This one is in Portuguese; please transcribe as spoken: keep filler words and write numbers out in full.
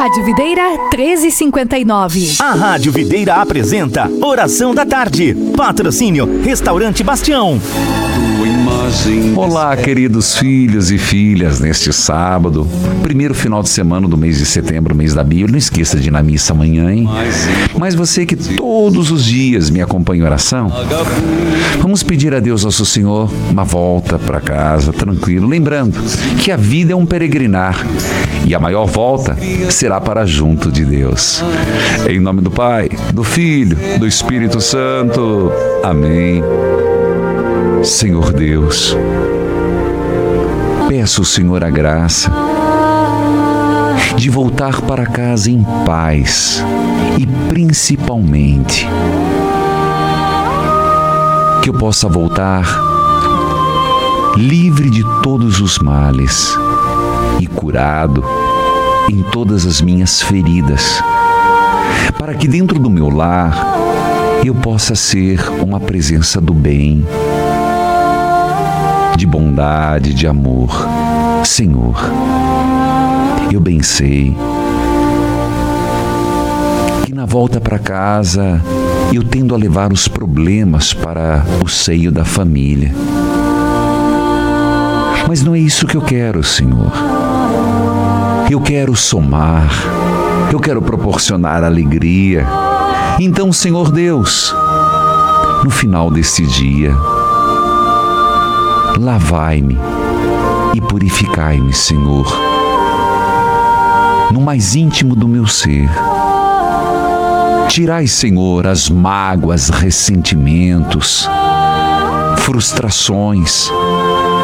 Rádio Videira treze e cinquenta e nove. A Rádio Videira apresenta Oração da Tarde. Patrocínio Restaurante Bastião. Olá, queridos filhos e filhas, neste sábado, primeiro final de semana do mês de setembro, mês da Bíblia. Não esqueça de ir na missa amanhã, hein? Mas você que todos os dias me acompanha em oração, vamos pedir a Deus, nosso Senhor, uma volta para casa, tranquilo, lembrando que a vida é um peregrinar e a maior volta será para junto de Deus. Em nome do Pai, do Filho, do Espírito Santo. Amém. Senhor Deus, peço ao Senhor a graça de voltar para casa em paz e principalmente que eu possa voltar livre de todos os males e curado em todas as minhas feridas, para que dentro do meu lar eu possa ser uma presença do bem, de bondade, de amor. Senhor, eu bem sei que na volta para casa eu tendo a levar os problemas para o seio da família. Mas não é isso que eu quero, Senhor. Eu quero somar, eu quero proporcionar alegria. Então, Senhor Deus, no final deste dia, lavai-me e purificai-me, Senhor, no mais íntimo do meu ser. Tirai, Senhor, as mágoas, ressentimentos, frustrações,